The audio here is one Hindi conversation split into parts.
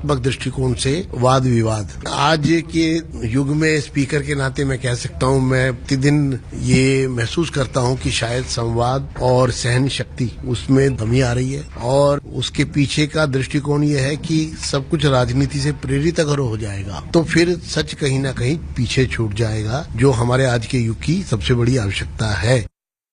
सकारात्मक दृष्टिकोण से वाद विवाद। आज के युग में स्पीकर के नाते मैं कह सकता हूं, मैं प्रतिदिन ये महसूस करता हूं कि शायद संवाद और सहन शक्ति उसमें कमी आ रही है, और उसके पीछे का दृष्टिकोण ये है कि सब कुछ राजनीति से प्रेरित अगर हो जाएगा तो फिर सच कहीं ना कहीं पीछे छूट जाएगा, जो हमारे आज के युग की सबसे बड़ी आवश्यकता है।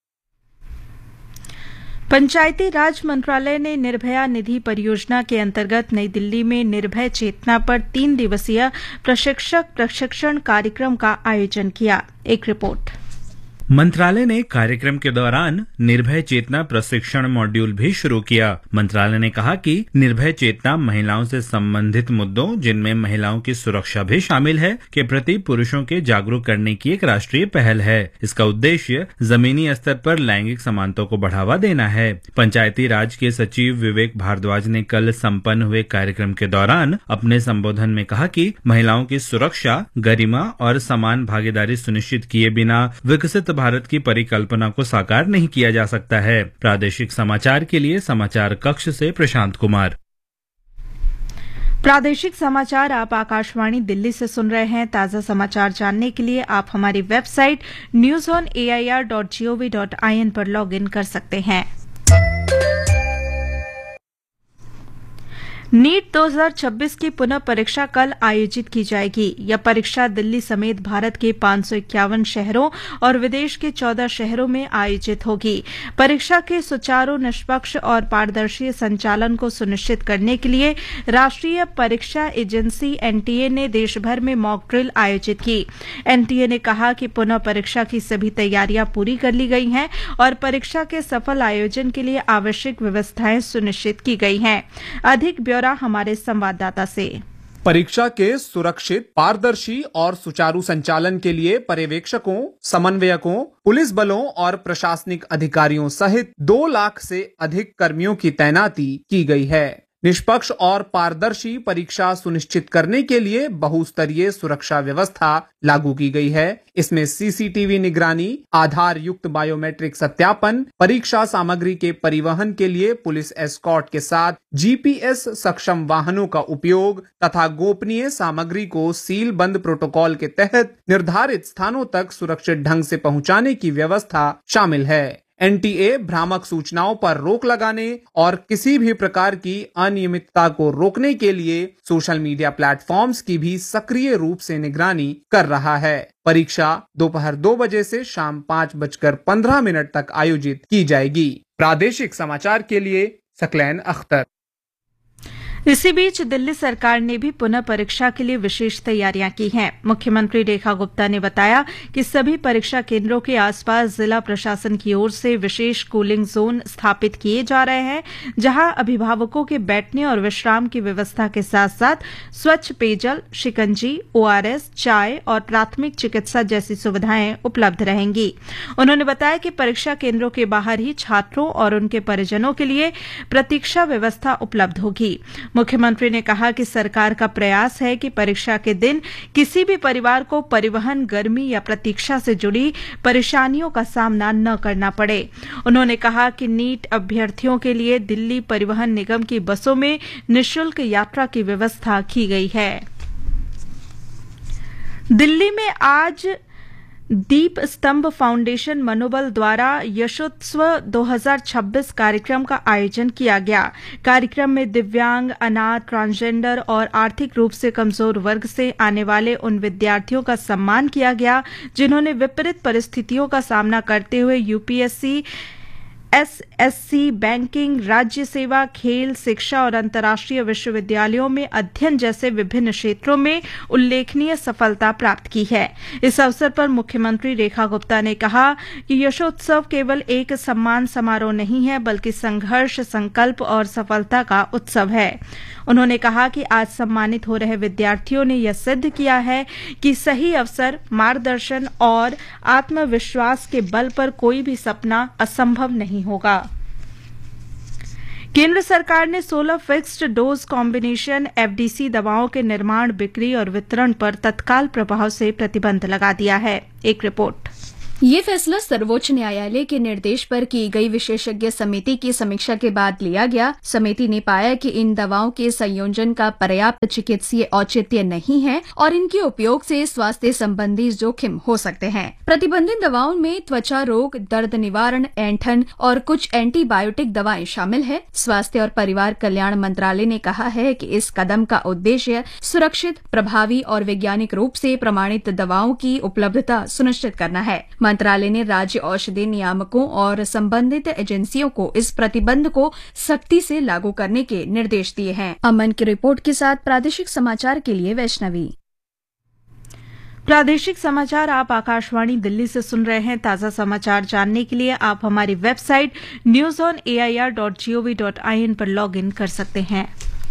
पंचायती राज मंत्रालय ने निर्भया निधि परियोजना के अंतर्गत नई दिल्ली में निर्भय चेतना पर 3 दिवसीय प्रशिक्षण कार्यक्रम का आयोजन किया। एक रिपोर्ट। मंत्रालय ने कार्यक्रम के दौरान निर्भय चेतना प्रशिक्षण मॉड्यूल भी शुरू किया। मंत्रालय ने कहा कि निर्भय चेतना महिलाओं से संबंधित मुद्दों, जिनमें महिलाओं की सुरक्षा भी शामिल है, के प्रति पुरुषों के जागरूक करने की एक राष्ट्रीय पहल है। इसका उद्देश्य जमीनी स्तर पर लैंगिक समानता को बढ़ावा देना है। पंचायती राज के सचिव विवेक भारद्वाज ने कल संपन्न हुए कार्यक्रम के दौरान अपने संबोधन में कहा कि महिलाओं की सुरक्षा, गरिमा और समान भागीदारी सुनिश्चित किए बिना विकसित भारत की परिकल्पना को साकार नहीं किया जा सकता है। प्रादेशिक समाचार के लिए समाचार कक्ष से प्रशांत कुमार। प्रादेशिक समाचार आप आकाशवाणी दिल्ली से सुन रहे हैं। ताजा समाचार जानने के लिए आप हमारी वेबसाइट newsonair.gov.in पर लॉगिन कर सकते हैं। नीट 2026 की पुनः परीक्षा कल आयोजित की जाएगी। यह परीक्षा दिल्ली समेत भारत के 551 शहरों और विदेश के 14 शहरों में आयोजित होगी। परीक्षा के सुचारू, निष्पक्ष और पारदर्शी संचालन को सुनिश्चित करने के लिए राष्ट्रीय परीक्षा एजेंसी एनटीए ने देश भर में मॉक ड्रिल आयोजित की। एनटीए ने कहा कि पुनः परीक्षा की सभी तैयारियां पूरी कर ली गई हैं और परीक्षा के सफल आयोजन के लिए आवश्यक व्यवस्थाएं सुनिश्चित की गई हैं। अधिक ब्यौरा हमारे संवाददाता से। परीक्षा के सुरक्षित, पारदर्शी और सुचारू संचालन के लिए पर्यवेक्षकों, समन्वयकों, पुलिस बलों और प्रशासनिक अधिकारियों सहित 2 लाख से अधिक कर्मियों की तैनाती की गई है। निष्पक्ष और पारदर्शी परीक्षा सुनिश्चित करने के लिए बहुस्तरीय सुरक्षा व्यवस्था लागू की गई है। इसमें सीसीटीवी निगरानी, आधार युक्त बायोमेट्रिक सत्यापन, परीक्षा सामग्री के परिवहन के लिए पुलिस एस्कॉर्ट के साथ जीपीएस सक्षम वाहनों का उपयोग तथा गोपनीय सामग्री को सील बंद प्रोटोकॉल के तहत निर्धारित स्थानों तक सुरक्षित ढंग से पहुंचाने की व्यवस्था शामिल है। एनटीए भ्रामक सूचनाओं पर रोक लगाने और किसी भी प्रकार की अनियमितता को रोकने के लिए सोशल मीडिया प्लेटफॉर्म्स की भी सक्रिय रूप से निगरानी कर रहा है। परीक्षा दोपहर 2 बजे से शाम 5:15 तक आयोजित की जाएगी। प्रादेशिक समाचार के लिए सकलैन अख्तर। इसी बीच दिल्ली सरकार ने भी पुनः परीक्षा के लिए विशेष तैयारियां की हैं। मुख्यमंत्री रेखा गुप्ता ने बताया कि सभी परीक्षा केंद्रों के आसपास जिला प्रशासन की ओर से विशेष कूलिंग जोन स्थापित किए जा रहे हैं, जहां अभिभावकों के बैठने और विश्राम की व्यवस्था के साथ साथ स्वच्छ पेयजल, शिकंजी, ओआरएस, चाय और प्राथमिक चिकित्सा जैसी सुविधाएं उपलब्ध रहेंगी। उन्होंने बताया कि परीक्षा केंद्रों के बाहर ही छात्रों और उनके परिजनों के लिए प्रतीक्षा व्यवस्था उपलब्ध होगी। मुख्यमंत्री ने कहा कि सरकार का प्रयास है कि परीक्षा के दिन किसी भी परिवार को परिवहन, गर्मी या प्रतीक्षा से जुड़ी परेशानियों का सामना न करना पड़े। उन्होंने कहा कि नीट अभ्यर्थियों के लिए दिल्ली परिवहन निगम की बसों में निःशुल्क यात्रा की व्यवस्था की गई है। दिल्ली में आज दीप स्तंभ फाउंडेशन मनोबल द्वारा यशोत्सव 2026 कार्यक्रम का आयोजन किया गया। कार्यक्रम में दिव्यांग, अनाथ, ट्रांसजेंडर और आर्थिक रूप से कमजोर वर्ग से आने वाले उन विद्यार्थियों का सम्मान किया गया जिन्होंने विपरीत परिस्थितियों का सामना करते हुए यूपीएससी, एसएससी, बैंकिंग, राज्य सेवा, खेल, शिक्षा और अंतर्राष्ट्रीय विश्वविद्यालयों में अध्ययन जैसे विभिन्न क्षेत्रों में उल्लेखनीय सफलता प्राप्त की है। इस अवसर पर मुख्यमंत्री रेखा गुप्ता ने कहा कि यशोत्सव केवल एक सम्मान समारोह नहीं है, बल्कि संघर्ष, संकल्प और सफलता का उत्सव है। उन्होंने कहा कि आज सम्मानित हो रहे विद्यार्थियों ने यह सिद्ध किया है कि सही अवसर, मार्गदर्शन और आत्मविश्वास के बल पर कोई भी सपना असंभव नहीं होगा। केंद्र सरकार ने 16 फिक्स्ड डोज कॉम्बिनेशन एफडीसी दवाओं के निर्माण, बिक्री और वितरण पर तत्काल प्रभाव से प्रतिबंध लगा दिया है। एक रिपोर्ट। ये फैसला सर्वोच्च न्यायालय के निर्देश पर की गई विशेषज्ञ समिति की समीक्षा के बाद लिया गया। समिति ने पाया कि इन दवाओं के संयोजन का पर्याप्त चिकित्सीय औचित्य नहीं है और इनके उपयोग से स्वास्थ्य संबंधी जोखिम हो सकते हैं। प्रतिबंधित दवाओं में त्वचा रोग, दर्द निवारण, ऐंठन और कुछ एंटीबायोटिक दवाएं शामिल है। स्वास्थ्य और परिवार कल्याण मंत्रालय ने कहा है कि इस कदम का उद्देश्य सुरक्षित, प्रभावी और वैज्ञानिक रूप से प्रमाणित दवाओं की उपलब्धता सुनिश्चित करना है। मंत्रालय ने राज्य औषधि नियामकों और संबंधित एजेंसियों को इस प्रतिबंध को सख्ती से लागू करने के निर्देश दिए हैं। अमन की रिपोर्ट के साथ प्रादेशिक समाचार के लिए वैष्णवी। प्रादेशिक समाचार आप आकाशवाणी दिल्ली से सुन रहे हैं। ताजा समाचार जानने के लिए आप हमारी वेबसाइट newsonair.gov.in पर लॉग इन कर सकते हैं।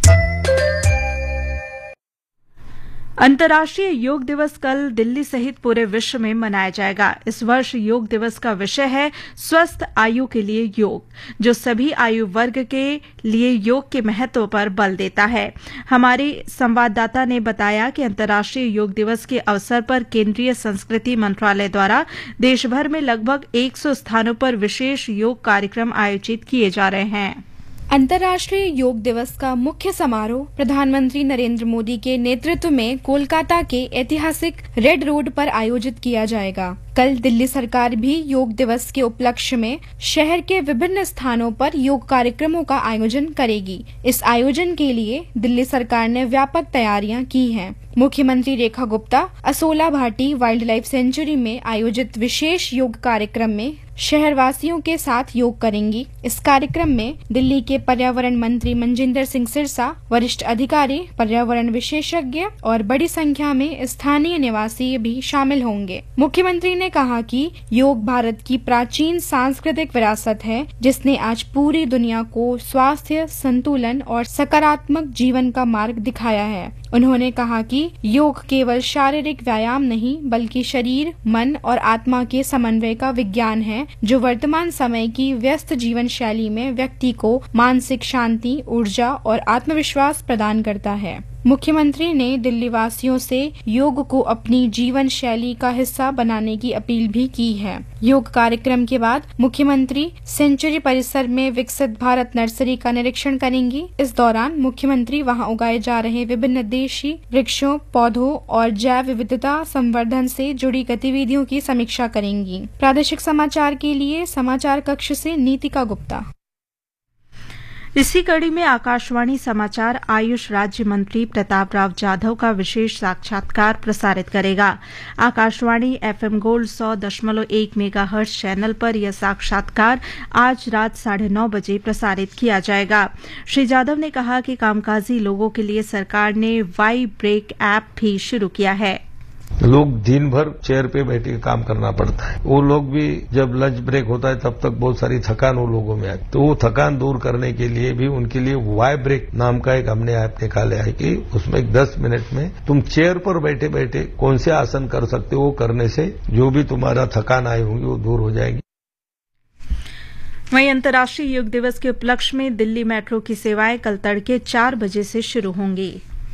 अंतर्राष्ट्रीय योग दिवस कल दिल्ली सहित पूरे विश्व में मनाया जाएगा। इस वर्ष योग दिवस का विषय है स्वस्थ आयु के लिए योग, जो सभी आयु वर्ग के लिए योग के महत्व पर बल देता है। हमारे संवाददाता ने बताया कि अंतर्राष्ट्रीय योग दिवस के अवसर पर केंद्रीय संस्कृति मंत्रालय द्वारा देश भर में लगभग 100 स्थानों पर विशेष योग कार्यक्रम आयोजित किए जा रहे हैं। अंतर्राष्ट्रीय योग दिवस का मुख्य समारोह प्रधानमंत्री नरेंद्र मोदी के नेतृत्व में कोलकाता के ऐतिहासिक रेड रोड पर आयोजित किया जाएगा। कल दिल्ली सरकार भी योग दिवस के उपलक्ष्य में शहर के विभिन्न स्थानों पर योग कार्यक्रमों का आयोजन करेगी। इस आयोजन के लिए दिल्ली सरकार ने व्यापक तैयारियां की हैं। मुख्यमंत्री Rekha Gupta Asola Bhati wild life sanctuary में आयोजित विशेष योग कार्यक्रम में शहरवासियों के साथ योग करेंगी। इस कार्यक्रम में दिल्ली के पर्यावरण मंत्री मनजिंदर सिंह सिरसा, वरिष्ठ अधिकारी, पर्यावरण विशेषज्ञ और बड़ी संख्या में स्थानीय निवासी भी शामिल होंगे। मुख्यमंत्री ने कहा कि योग भारत की प्राचीन सांस्कृतिक विरासत है, जिसने आज पूरी दुनिया को स्वास्थ्य, संतुलन और सकारात्मक जीवन का मार्ग दिखाया है। उन्होंने कहा कि योग केवल शारीरिक व्यायाम नहीं, बल्कि शरीर, मन और आत्मा के समन्वय का विज्ञान है, जो वर्तमान समय की व्यस्त जीवन शैली में व्यक्ति को मानसिक शांति, ऊर्जा और आत्मविश्वास प्रदान करता है। मुख्यमंत्री ने दिल्ली वासियों से योग को अपनी जीवन शैली का हिस्सा बनाने की अपील भी की है। योग कार्यक्रम के बाद मुख्यमंत्री सेंचुरी परिसर में विकसित भारत नर्सरी का निरीक्षण करेंगी। इस दौरान मुख्यमंत्री वहां उगाए जा रहे विभिन्न देशी वृक्षों, पौधों और जैव विविधता संवर्धन से जुड़ी गतिविधियों की समीक्षा करेंगी। प्रादेशिक समाचार के लिए समाचार कक्ष से नीतिका गुप्ता। इसी कड़ी में आकाशवाणी समाचार आयुष राज्य मंत्री प्रताप राव जाधव का विशेष साक्षात्कार प्रसारित करेगा। Akashvani FM gold 100.1 megahertz channel पर यह साक्षात्कार आज रात 9:30 बजे प्रसारित किया जाएगा। श्री जाधव ने कहा कि कामकाजी लोगों के लिए सरकार ने वाई ब्रेक ऐप भी शुरू किया है। लोग दिन भर चेयर पे बैठ के काम करना पड़ता है। वो लोग भी जब लंच ब्रेक होता है तब तक बहुत सारी थकान वो लोगों में आती, तो वो थकान दूर करने के लिए भी उनके लिए वाई ब्रेक नाम का एक हमने ऐप निकाला है कि उसमें 10 मिनट में तुम चेयर पर बैठे बैठे कौन से आसन कर सकते हो, वो करने से जो भी तुम्हारा थकान आई होगी वो दूर हो जाएगी। वहीं अंतर्राष्ट्रीय योग दिवस के उपलक्ष्य में दिल्ली मेट्रो की सेवाएं कल तड़के 4 बजे से शुरू होंगी।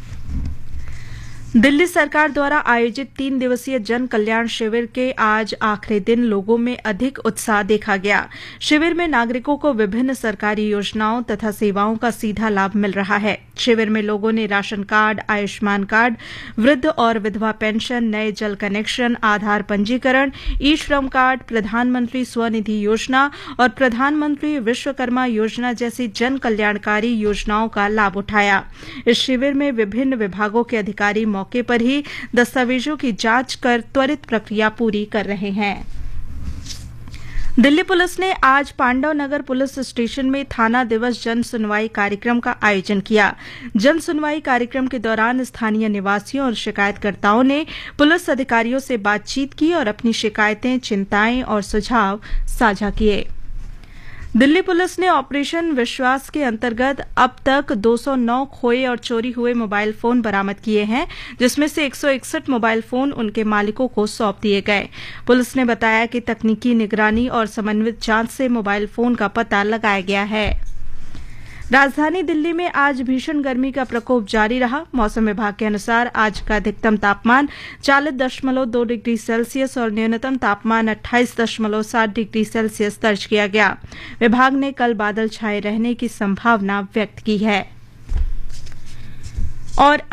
दिल्ली सरकार द्वारा आयोजित 3 दिवसीय जन कल्याण शिविर के आज आखिरी दिन लोगों में अधिक उत्साह देखा गया। शिविर में नागरिकों को विभिन्न सरकारी योजनाओं तथा सेवाओं का सीधा लाभ मिल रहा है। शिविर में लोगों ने राशन कार्ड, आयुष्मान कार्ड, वृद्ध और विधवा पेंशन, नए जल कनेक्शन, आधार पंजीकरण, ई श्रम कार्ड, प्रधानमंत्री स्वनिधि योजना और प्रधानमंत्री विश्वकर्मा योजना जैसी जन कल्याणकारी योजनाओं का लाभ उठाया। इस शिविर में विभिन्न विभागों के अधिकारी मौके पर ही दस्तावेजों की जांच कर त्वरित प्रक्रिया पूरी कर रहे हैं। दिल्ली पुलिस ने आज पांडव नगर पुलिस स्टेशन में थाना दिवस जन सुनवाई कार्यक्रम का आयोजन किया। जन सुनवाई कार्यक्रम के दौरान स्थानीय निवासियों और शिकायतकर्ताओं ने पुलिस अधिकारियों से बातचीत की और अपनी शिकायतें, चिंताएं और सुझाव साझा किए। दिल्ली पुलिस ने ऑपरेशन विश्वास के अंतर्गत अब तक 209 खोए और चोरी हुए मोबाइल फोन बरामद किए हैं, जिसमें से 161 मोबाइल फोन उनके मालिकों को सौंप दिए गए। पुलिस ने बताया कि तकनीकी निगरानी और समन्वित जांच से मोबाइल फोन का पता लगाया गया है। राजधानी दिल्ली में आज भीषण गर्मी का प्रकोप जारी रहा। मौसम विभाग के अनुसार आज का अधिकतम तापमान 40.2 डिग्री सेल्सियस और न्यूनतम तापमान 28.7 डिग्री सेल्सियस दर्ज किया गया। विभाग ने कल बादल छाए रहने की संभावना व्यक्त की है। और